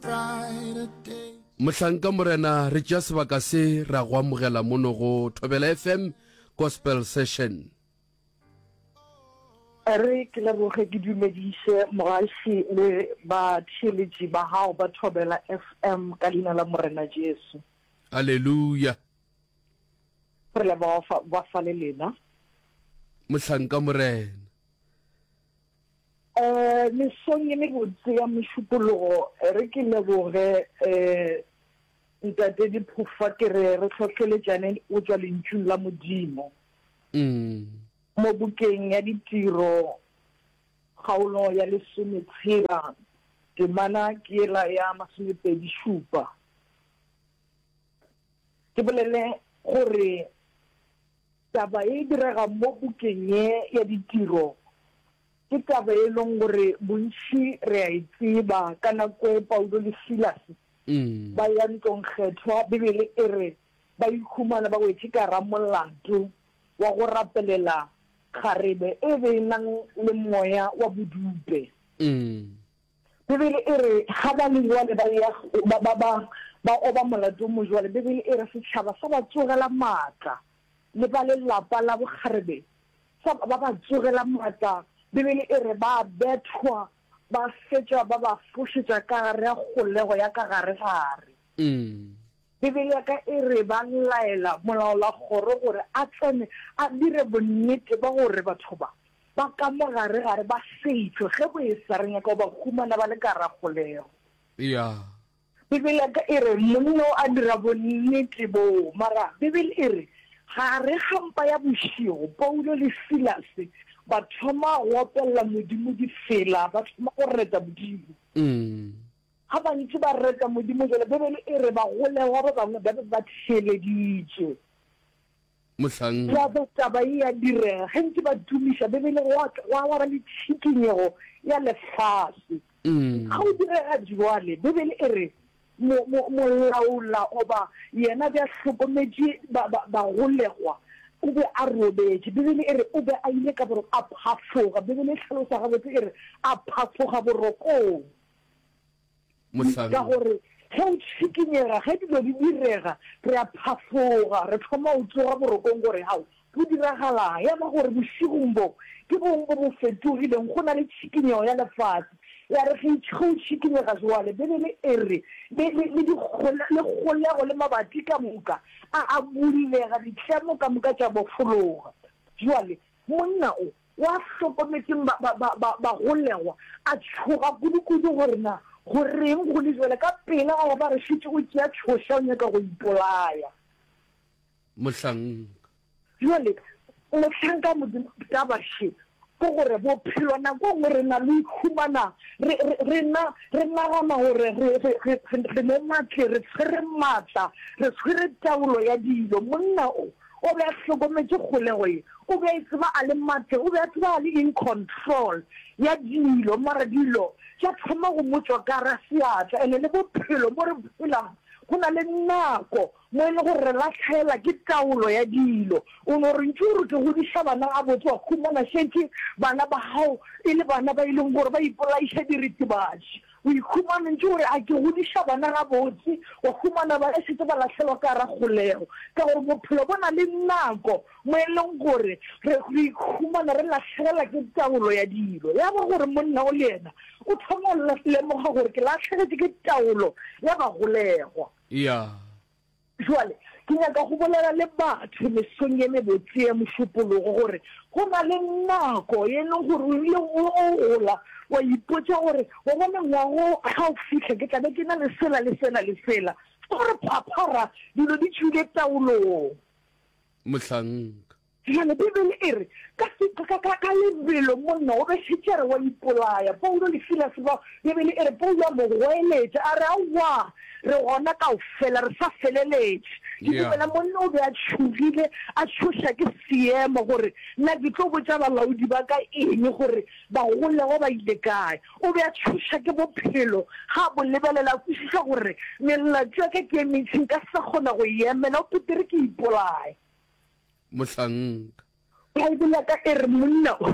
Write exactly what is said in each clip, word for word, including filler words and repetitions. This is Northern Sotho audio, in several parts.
Mohlanka Morena re tša sebaka se ra go amogela mono go Thobela F M Gospel Session. Re ke leboge ke dumedise mogaši le batheletši ba hao ba Thobela F M ka leina la Morena Jesu. Hallelujah. Re leboga ba fa le lena. Mohlanka Morena. Eh mesong ye mebotse ya mešupologo re ke leboge eh ntate Diphofa ke re re tlhotlheletšane o tswa lentšung la Modimo. Mm. Mo bukeng ya ditiro kgaolo ya lesome tshela temana ke la ya masomepedi šupa. Ke bolele gore taba e direga mo bukeng ya ditiro ke taba e leng gore bontši re a e tseba ka nako e Paulo le Silas Mm. ba ya ntlong kgethwa Bibele e re ba ikhumana ba wetše ka ra molato wa go rapelela kgarebe e be nang le moya wa bodupe. Mm. Bibele e re ga ba le jwale ba ya ba ba ba ba oba molato mo jwale Bibele e re setšhaba sa ba tsogela maatla le ba le lapa la bokgarebe sa ba ba tsogela maatla. Bibele e re ba bethwa ba fetša ba ba fošetša ka gare ya kgolego ya ka gare gare. Mm. Bibele ka e re ba laela molaola kgoro gore a tsene a dire bonnete ba gore batho ba ba ka mo gare gare ba seitšwe ge bo e sareng ka ba khumana ba le ka ra kgolego. Yeah. Bibele ka e re monna a dira bonnete bo mara Bibele e re ga re gampa ya bošego Paulo le Silas ba thoma go opella Modimo di fela ba thoma go reta Modimo. Mm. Ha ba ntse ba reta Modimo jole Bibele e re ba golewa ba bangwe ba ba theleditše. Mohlang. Ya ba taba ya direga ge ntse ba dumisha Bibele wa wa ba le tshikinyego ya lefase. Mm. Ga o direga jwale Bibele e re mo mo laula oba yena ba hlokometse ba ba golegwa o be a robetse. Bibele e re o be a ile ka boro a phafoga. Bibele e tlhalosa gabotse e re a phafoga borokong Mohlang. ka gore ge o tshikinyega ge dilo di direga re a phafoga re thoma o tsoga borokong gore hao go diragalang ya ba gore bošigong bo ke bong bo bo fetogileng go na le tshikinyego ya lefatshe ya re ge o tshikinyega jwale Bibele e re le kgolego le mabati ka moka a bulega ditlamo ka moka tša bofologa. Jwale monna o wa hlokometseng ba golegwa a tshoga kudu-kudu gore na goreng go le jwale ka pela ga ba re šitše o tšea tšhoša o nyaka go ipolaya. Mohlang. Jwale mohlanka Modimo tabaše ko gore bophelo nako ngwe re na le ikhumana re nagana gore re le matle re tshwere maatla re tshwere taolo ya dilo. Monna o o be a hlokometse kgolego ye o be a tseba a le matle o be a tseba a le in control ya dilo mara dilo tša thoma go motswa ka ra seatla ene le bophelo mo re phelang go na le nako mo e le gore re latlhela ke taolo ya dilo. O no re ntse re ke godiša bana a botse wa khumana šetse bana ba hao e le bana ba e leng gore ba ipolaiša diritibatši o ikhumana ntse gore a ke godiša bana ga botse wa khumana ba šetse ba latlhelwa ka ra kgolego ka gore bophelo bo na le nako mo e leng gore re ikhumana re latlhegela ke taolo ya dilo ya ba gore monna o le ena o thoma o lemoga gore ke latlhegetse ke taolo ya bagolegwa. Yeah. Jwale ke nyaka go bolela le batho mesong ye mebotse ya mošupologo gore go na le nako ye leng gore o ile o gola wa ipotsa gore wa bona ngwago ga o fitlha ke tlabe ke na le sela le sela le sela gore phaphara dilo di tšwile taolong. Mohlang. Jale Bibele e re ka lebelo monna o be šetše re wa ipolaya. Paulo le Silas ba Bibele e re Paulo a mo goeletša a re aowa re gona ka o fela re sa feleletše. Ke dumela monna o be a tšhogile a tšhoša ke seemo gore nna ke tlo botša balaodi ba ka eng gore ba golego ba ile kae. O be a tšhoša ke bophelo ga bo lebelela a kwešiša gore melato ya ka ke emetšeng ka sa kgona go emela o petere ke ipolaya. Mohlang. Bibele ka e re monna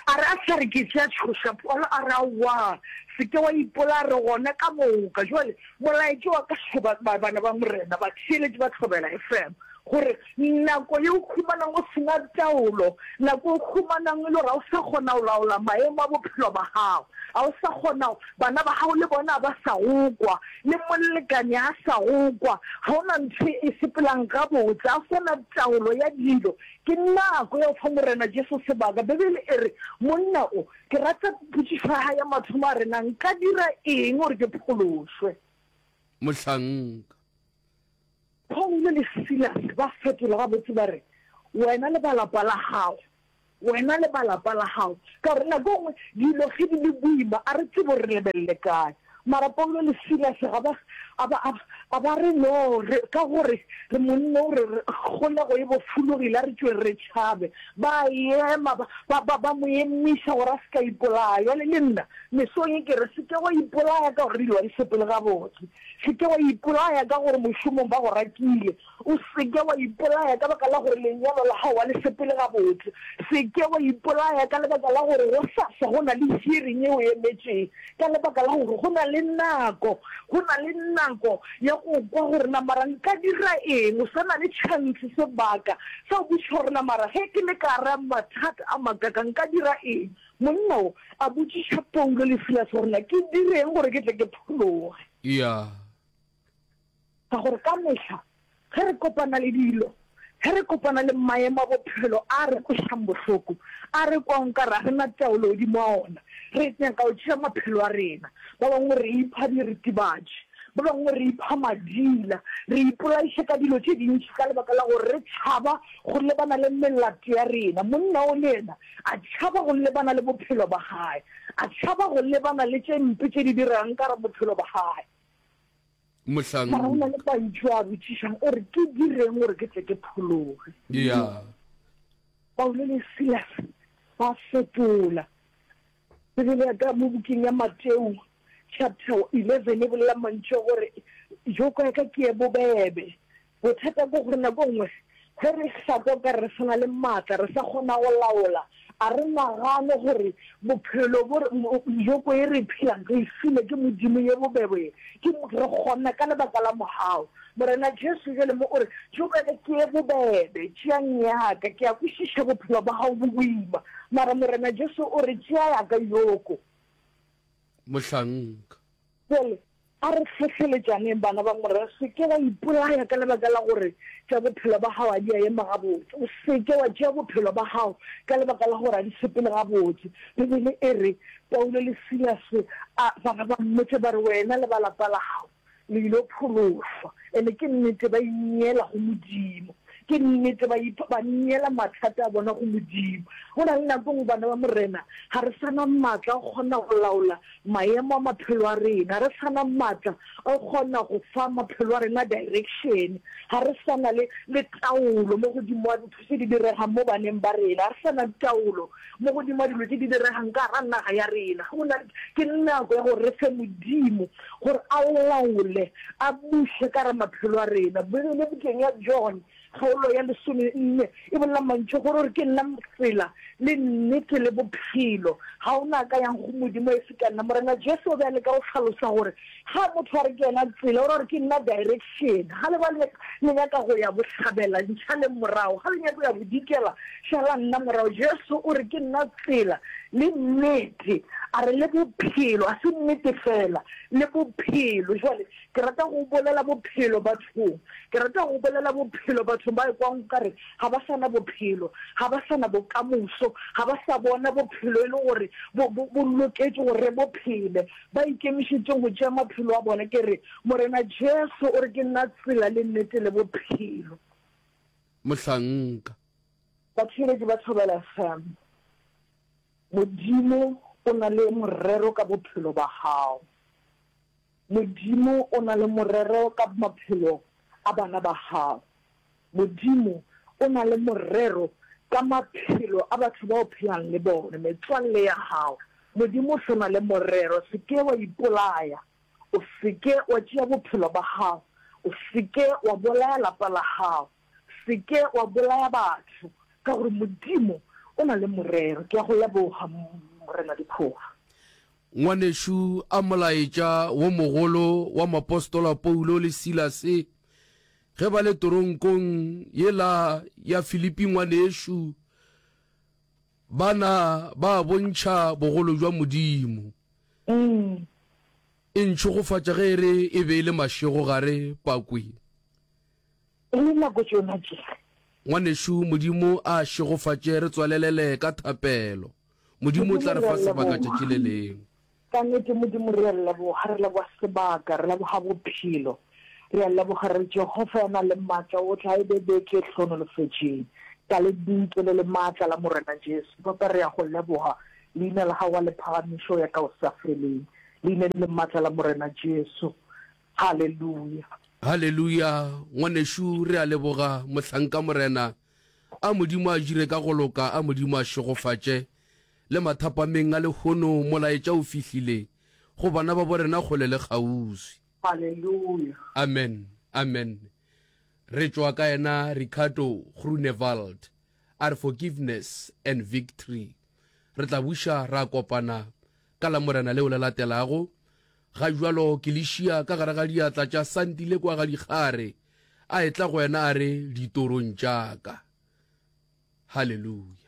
a re a sa re ke tšea tšhoša Paul a re aowa se ke wa ipola re gona ka moka jwale molaetši wa ka bana ba morena batheeletši ba Thobela F M gore nako ye o khumanang o sena taolo nako o khumanang le gore a o sa kgona o laola maemo a bophelo ba gago a o sa kgona bana ba gago le bona ba sa gokwa le molekane a sa gokwa ga o na ntho e sepelang ka botse a sena taolo ya dilo ke nako ya o fa morena Jesu sebaka bebele e re monna o ke rata potšišo ya mathomo a rena nka dira eng gore ke phološwe mohlanka Paulo le Silas ba fetola ga botse ba re wena le balapa la gago wena le balapa la gago ka gore nako nngwe dilo ge di le boima a re tsebo re lebelele kae mara Paulo le Silas ga ba a ba re no ka gore re monna o re gole go e bofulogile a re tšwe re tšhabe ba ema ba mo emisa gore a se ka ipolaya jale le nna mesong e ke re se ke go ipolaya ka gore dilo di sepele ga botse se ke wa ipolaya ka gore mošomong ba go rakile o se ke wa ipolaya ka baka la gore lenyalo la gago wa le sepele ga botse se ke wa ipolaya ka lebaka la gore go sasa go na le hearing e o emetseng ka lebaka la gore go na le nako go na le nako ya go kwa gore na mara nka dira eng o sana le chance sebaka sa o botša gore na mara ge ke le ka ra mathata a makaka nka dira eng monna o a botšiša Paulo le Silas gore na ke direng gore ke tle ke phologe ya ka gore ka mehla ge re kopana le dilo ge re kopana le maemo a bophelo a re kwešang bohloko a re kwang ka ra re na taolo godimo a ona re nyaka o tšea maphelo a rena ba bangwe re ipha diritibatši ba bangwe re ipha madila re ipolaiša ka dilo tše dintši ka lebaka la gore re tšhaba go lebana le melato ya rena monna o le ena a tšhaba go lebana le bophelo ba gae a tšhaba go lebana le tše mpe tše di dirang ka ra bophelo ba gae mohlang mara o na le pantšho a botšišang o re ke direng gore ke tle ke phologe ya Paulo le Silas ba fetola bebele ka mo bukeng ya Mateo chapter eleven e bolela mantšho gore joko ya ka ke e bobebe bothata bo gore nako nngwe ge re hlako ka re sana le maatla re sa kgona go laola a re nagane gore bophelo joko e re phelang re file ke modimo ye bobebe ke re kgona ka lebaka la mogao morena Jesu jale mo gore joko ya ke e bobebe tšeang yaka ke a kwešiša bophelo ba gago bo boima mara morena Jesu o re tšea yaka yoko mohlanka jale a re tlhotlheletšaneng bana ba morena se ke wa ipolaya ka lebaka la gore tša bophelo ba gago a di a ema gabotse o se ke wa tšea bophelo ba gago ka lebaka la gore a di sepele gabotse bebele e re Paulo le Silas bana ba mmotse ba re wena le balapa la gago le ile phološwa ene ke nnete ba ineela go modimo ke nnete ba neela mathata a bona go modimo go na le nako ngwe bana ba morena ga re sana maatla a kgona go laola maemo a maphelo a rena re sana maatla a kgona go fa maphelo a rena direction ga re sana le taolo mo godimo a ditho tse di diregang mo baneng ba rena ga re sana taolo mo godimo a dilo tse di diregang ka ga naga ya rena ke nako ya gore re fe modimo gore a laole a buše ka ra maphelo a rena le bukeng ya John kgaolo ya lesome nne e bolela mantšho gore ke nna tsela le nnete le bophelo ga o na ka yang go modimo e se ka nna morena Jesu o bjale ka go tlhalosa gore ga motho a re ke ena tsela o re ke nna direction ga le ba le nyaka go ya botlhabela ntšha le morago ga le nyaka go ya bodikela šala nna morago Jesu o re ke nna tsela le nnete a re le bophelo a se nnete fela le bophelo jwale ke rata go bolela bophelo bathong ke rata go bolela bophelo bathong ba kwang kare ga ba sana bophelo ga ba sana bokamoso ga ba sa bona bophelo e le gore bo loketse gore bophele ba ikemišitšeng go tšea maphelo a bona ke re morena Jesu o re ke nna tsela le nnete le bophelo mohlanka batheeletši ba Thobela F M modimo o na le morero ka bophelo ba gago modimo o na le morero ka maphelo a bana ba gago modimo o na le morero ka maphelo a batho ba o phelang le bone metswalle ya gago modimo o se na le morero se ke wa ipolaya o se ke wa tšea bophelo ba gago o se ke wa bolaya lapa la gago se ke wa bolaya batho ka gore modimo o na le morero ke a go leboga morena Diphofu. ngwaneshu a molaetša wo mogolo wa mapostola Paulo le Silase ge ba le toronkong yela ya Filipi ngwaneshu bana ba bontšha bogolo jwa modimo Mm. e ntšhogofatša ge re e be le mašego gare pakwe E le nako tsona tje. ngwaneshu modimo a šegofatše re tswalelele ka thapelo modimo o tla re fa sebaka tšatši le leng Ka nnete modimo re a leboga re leboga sebaka re leboga bophelo re a leboga re Jehova o na le maatla o tla e be beke tlhono le fetšeng ka le ditlo le le maatla la morena Jesu papa re a go leboga leina la gago le phagamišo ya ka o sa feleng leina le maatla la morena Jesu haleluya haleluya ngwaneshu re a leboga mohlanka morena a modimo a jire ka go loka a modimo a šegofatše le mathapameng a lehono molaetša o fihlile go bana ba borena kgole le kgauswi haleluya amen amen re tšwa ka yena Ricardo Grunewald our forgiveness and victory re tla buša ra kopana ka la morena leo le latelago ga jwalo ke lešia ka gare ga diatla tša Sandile kwa ga dikgare a etla go yena a re ditorong tšaka haleluya.